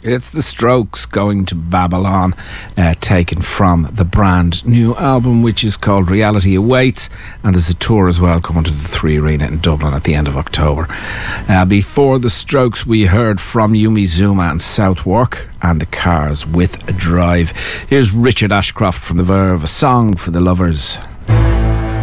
It's The Strokes, Going to Babylon, taken from the brand new album, which is called Reality Awaits, and there's a tour as well coming to the 3 Arena in Dublin at the end of October. Before The Strokes, we heard from Yumi Zuma and Southwark and the Cars with a Drive. Here's Richard Ashcroft from The Verve, A Song for the Lovers.